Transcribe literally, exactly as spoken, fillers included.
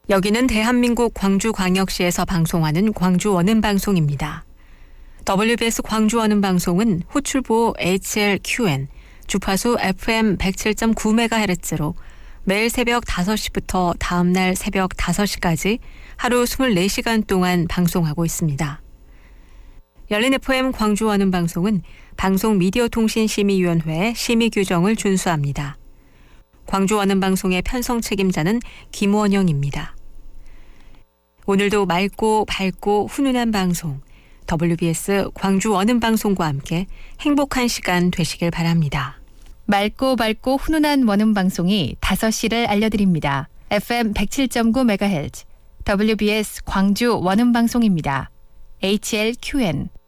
여기는 대한민국 광주광역시에서 방송하는 광주 원음방송입니다. 더블유비에스 광주 원음방송은 호출보 에이치엘큐엔, 주파수 에프엠 백칠 점 구 메가헤르츠로 매일 새벽 다섯 시부터 다음날 새벽 다섯 시까지 하루 이십사 시간 동안 방송하고 있습니다. 열린 에프엠 광주 원음방송은 방송미디어통신심의위원회의 심의 규정을 준수합니다. 광주 원음방송의 편성 책임자는 김원영입니다. 오늘도 맑고 밝고 훈훈한 방송, 더블유비에스 광주 원음방송과 함께 행복한 시간 되시길 바랍니다. 맑고 밝고 훈훈한 원음방송이 다섯 시를 알려드립니다. 에프엠 백칠 점 구 메가헤르츠 더블유비에스 광주 원음방송입니다. 에이치엘큐엔